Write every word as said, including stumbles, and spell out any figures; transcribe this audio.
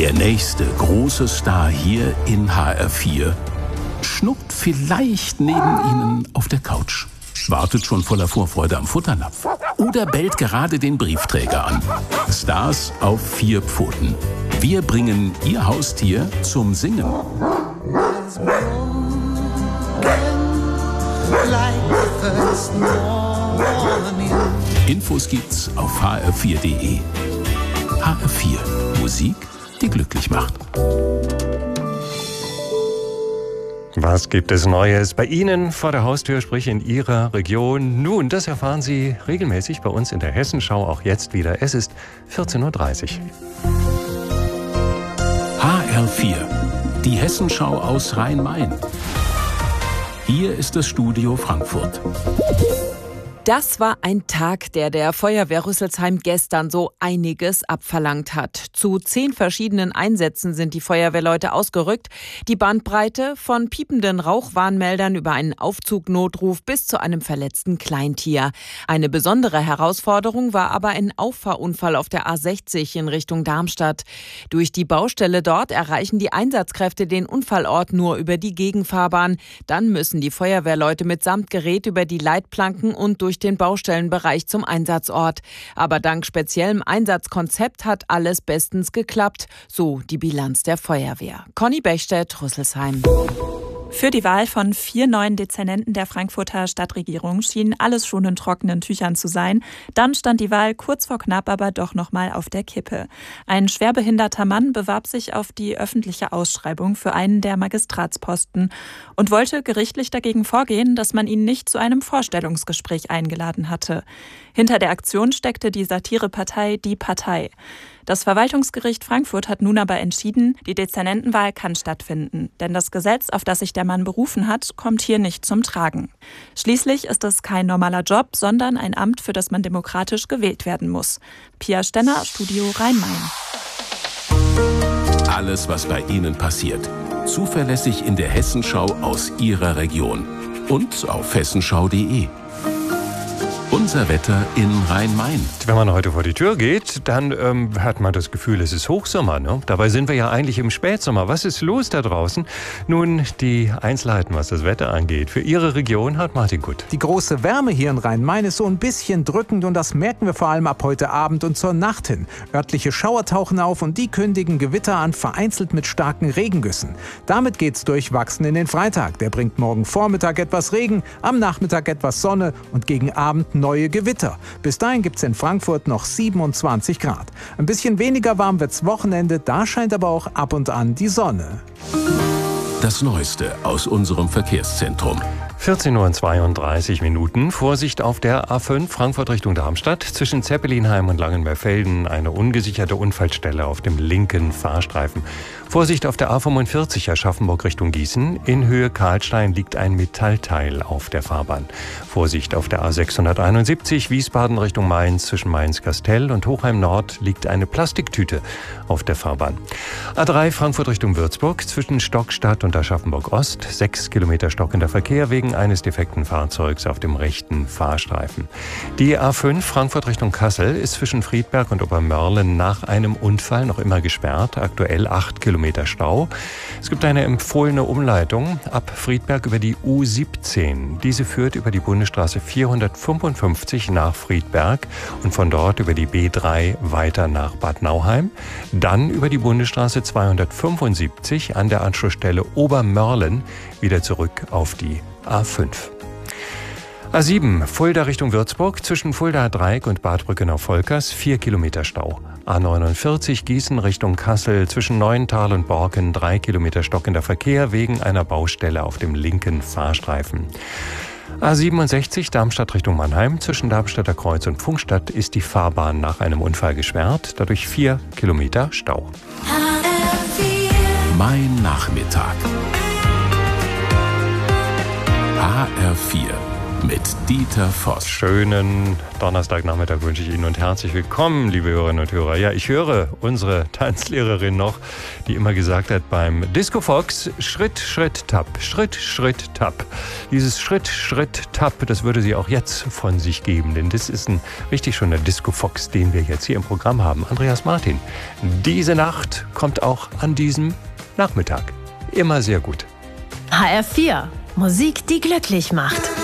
Der nächste große Star hier in H R vier schnuckt vielleicht neben Ihnen auf der Couch, wartet schon voller Vorfreude am Futternapf oder bellt gerade den Briefträger an. Stars auf vier Pfoten. Wir bringen Ihr Haustier zum Singen. Infos gibt's auf h r vier punkt d e. H R vier. Musik, die glücklich macht. Was gibt es Neues bei Ihnen vor der Haustür, sprich in Ihrer Region? Nun, das erfahren Sie regelmäßig bei uns in der Hessenschau, auch jetzt wieder. Es ist vierzehn Uhr dreißig. H R vier, die Hessenschau aus Rhein-Main. Hier ist das Studio Frankfurt. Das war ein Tag, der der Feuerwehr Rüsselsheim gestern so einiges abverlangt hat. Zu zehn verschiedenen Einsätzen sind die Feuerwehrleute ausgerückt. Die Bandbreite von piependen Rauchwarnmeldern über einen Aufzugnotruf bis zu einem verletzten Kleintier. Eine besondere Herausforderung war aber ein Auffahrunfall auf der A sechzig in Richtung Darmstadt. Durch die Baustelle dort erreichen die Einsatzkräfte den Unfallort nur über die Gegenfahrbahn. Dann müssen die Feuerwehrleute mitsamt Gerät über die Leitplanken und durch durch den Baustellenbereich zum Einsatzort. Aber dank speziellem Einsatzkonzept hat alles bestens geklappt, so die Bilanz der Feuerwehr. Conny Bechstedt, Rüsselsheim. Für die Wahl von vier neuen Dezernenten der Frankfurter Stadtregierung schien alles schon in trockenen Tüchern zu sein. Dann stand die Wahl kurz vor knapp aber doch noch mal auf der Kippe. Ein schwerbehinderter Mann bewarb sich auf die öffentliche Ausschreibung für einen der Magistratsposten und wollte gerichtlich dagegen vorgehen, dass man ihn nicht zu einem Vorstellungsgespräch eingeladen hatte. Hinter der Aktion steckte die Satirepartei Die Partei. Das Verwaltungsgericht Frankfurt hat nun aber entschieden, die Dezernentenwahl kann stattfinden. Denn das Gesetz, auf das sich der Mann berufen hat, kommt hier nicht zum Tragen. Schließlich ist es kein normaler Job, sondern ein Amt, für das man demokratisch gewählt werden muss. Pia Stenner, Studio Rhein-Main. Alles, was bei Ihnen passiert. Zuverlässig in der Hessenschau aus Ihrer Region. Und auf hessenschau punkt de. Unser Wetter in Rhein-Main. Wenn man heute vor die Tür geht, dann ähm, hat man das Gefühl, es ist Hochsommer. Ne? Dabei sind wir ja eigentlich im Spätsommer. Was ist los da draußen? Nun, die Einzelheiten, was das Wetter angeht. Für Ihre Region hat Martin Gutt. Die große Wärme hier in Rhein-Main ist so ein bisschen drückend und das merken wir vor allem ab heute Abend und zur Nacht hin. Örtliche Schauer tauchen auf und die kündigen Gewitter an, vereinzelt mit starken Regengüssen. Damit geht's durchwachsen in den Freitag. Der bringt morgen Vormittag etwas Regen, am Nachmittag etwas Sonne und gegen Abend neue Gewitter. Bis dahin gibt es in Frankfurt noch siebenundzwanzig Grad. Ein bisschen weniger warm wird's Wochenende, da scheint aber auch ab und an die Sonne. Das Neueste aus unserem Verkehrszentrum. vierzehn Uhr zweiunddreißig Minuten. Vorsicht auf der A fünf Frankfurt Richtung Darmstadt. Zwischen Zeppelinheim und Langenberg-Velden eine ungesicherte Unfallstelle auf dem linken Fahrstreifen. Vorsicht auf der A fünfundvierzig Aschaffenburg Richtung Gießen. In Höhe Karlstein liegt ein Metallteil auf der Fahrbahn. Vorsicht auf der A sechshunderteinundsiebzig Wiesbaden Richtung Mainz. Zwischen Mainz-Kastel und Hochheim Nord liegt eine Plastiktüte auf der Fahrbahn. A drei Frankfurt Richtung Würzburg. Zwischen Stockstadt und Aschaffenburg Ost. Sechs Kilometer stockender Verkehr wegen eines defekten Fahrzeugs auf dem rechten Fahrstreifen. Die A fünf Frankfurt Richtung Kassel ist zwischen Friedberg und Obermörlen nach einem Unfall noch immer gesperrt. Aktuell acht Kilometer Stau. Es gibt eine empfohlene Umleitung ab Friedberg über die U siebzehn. Diese führt über die Bundesstraße vierhundertfünfundfünfzig nach Friedberg und von dort über die B drei weiter nach Bad Nauheim. Dann über die Bundesstraße zweihundertfünfundsiebzig an der Anschlussstelle Obermörlen wieder zurück auf die A fünf. A sieben, Fulda Richtung Würzburg, zwischen Fulda-Dreieck und Bad Brückenau-Volkers, vier Kilometer Stau. A neunundvierzig, Gießen Richtung Kassel, zwischen Neuental und Borken, drei Kilometer stockender Verkehr wegen einer Baustelle auf dem linken Fahrstreifen. A siebenundsechzig, Darmstadt Richtung Mannheim, zwischen Darmstädter Kreuz und Pfungstadt ist die Fahrbahn nach einem Unfall gesperrt, dadurch vier Kilometer Stau. Mein Nachmittag. H R vier. mit Dieter Voss. Schönen Donnerstagnachmittag wünsche ich Ihnen und herzlich willkommen, liebe Hörerinnen und Hörer. Ja, ich höre unsere Tanzlehrerin noch, die immer gesagt hat beim Disco Fox, Schritt, Schritt, Tap, Schritt, Schritt, Tap. Dieses Schritt, Schritt, Tap, das würde sie auch jetzt von sich geben, denn das ist ein richtig schöner Disco Fox, den wir jetzt hier im Programm haben. Andreas Martin, diese Nacht kommt auch an diesem Nachmittag. Immer sehr gut. H R vier, Musik, die glücklich macht.